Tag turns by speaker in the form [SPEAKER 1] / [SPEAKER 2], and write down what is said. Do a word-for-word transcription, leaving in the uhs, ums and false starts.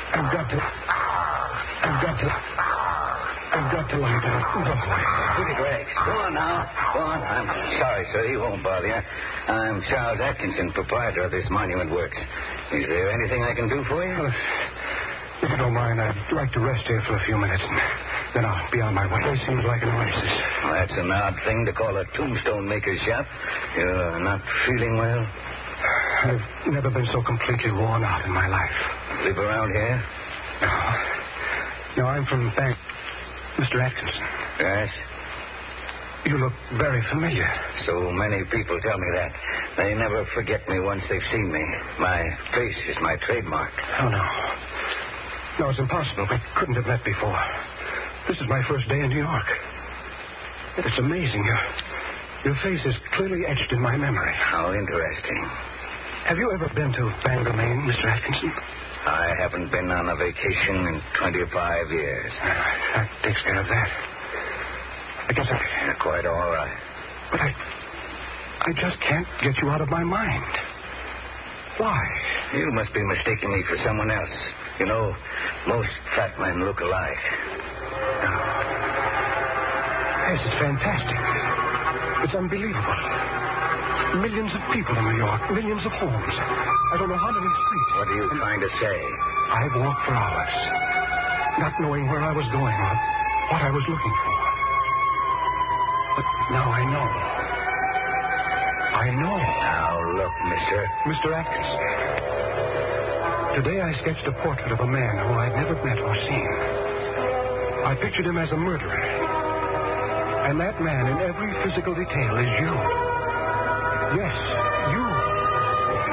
[SPEAKER 1] I've got to... I've got to... I've got to lie down. Go away.
[SPEAKER 2] Look at Rex. Go on now. Go on. I'm sorry, sir. He won't bother you. I'm Charles Atkinson, proprietor of this Monument Works. Is there anything I can do for you?
[SPEAKER 1] Well, if you don't mind, I'd like to rest here for a few minutes, and then I'll be on my way. It seems like an oasis.
[SPEAKER 2] Well, that's an odd thing to call a tombstone maker's shop. You're not feeling well?
[SPEAKER 1] I've never been so completely worn out in my life.
[SPEAKER 2] Live around here?
[SPEAKER 1] No. No, I'm from Bank... Mister Atkinson.
[SPEAKER 2] Yes?
[SPEAKER 1] You look very familiar.
[SPEAKER 2] So many people tell me that. They never forget me once they've seen me. My face is my trademark.
[SPEAKER 1] Oh, no. No, it's impossible. We couldn't have met before. This is my first day in New York. It's amazing. Your, your face is clearly etched in my memory.
[SPEAKER 2] How interesting.
[SPEAKER 1] Have you ever been to Bangor, Maine, Mister Atkinson?
[SPEAKER 2] I haven't been on a vacation in twenty-five years.
[SPEAKER 1] Uh, that takes care of that. I guess I...
[SPEAKER 2] You're quite all right.
[SPEAKER 1] But I... I just can't get you out of my mind. Why?
[SPEAKER 2] You must be mistaking me for someone else. You know, most fat men look alike.
[SPEAKER 1] No. Yes, it's fantastic. It's unbelievable. Millions of people in New York. Millions of homes. I don't know how many streets.
[SPEAKER 2] What are you
[SPEAKER 1] and
[SPEAKER 2] trying to say?
[SPEAKER 1] I've walked for hours, not knowing where I was going or what I was looking for. But now I know. I know.
[SPEAKER 2] Now, look, mister.
[SPEAKER 1] Mister Atkinson. Today I sketched a portrait of a man who I'd never met or seen. I pictured him as a murderer. And that man in every physical detail is you. Yes.